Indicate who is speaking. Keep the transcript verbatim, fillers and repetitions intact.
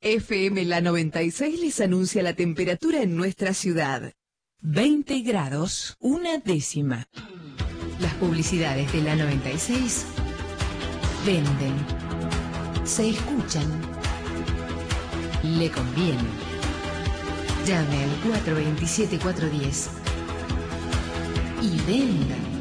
Speaker 1: F M La noventa y seis les anuncia la temperatura en nuestra ciudad.
Speaker 2: veinte grados, una décima.
Speaker 3: Las publicidades de La noventa y seis venden, se escuchan, le conviene. Llame al cuatro dos siete cuatro uno cero y venda.